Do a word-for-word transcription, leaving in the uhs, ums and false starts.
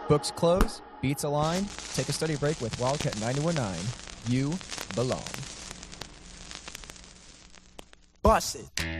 Books closed, beats aligned. Take a study break with Wildcat ninety one point nine. You belong. Bust it.